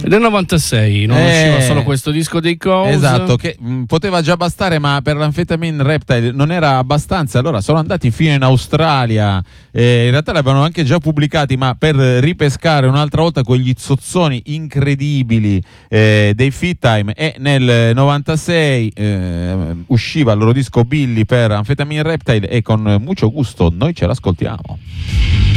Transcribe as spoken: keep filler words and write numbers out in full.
nel novantasei non eh, usciva solo questo disco dei Cause. Esatto, che mh, poteva già bastare, ma per l'Amphetamine Reptile non era abbastanza. Allora sono andati fino in Australia, eh, in realtà li avevano anche già pubblicati, ma per ripescare un'altra volta quegli zozzoni incredibili eh, dei Fit Time, e nel novantasei eh, usciva il loro disco Billy per Amphetamine Reptile, e con mucho gusto noi ce l'ascoltiamo.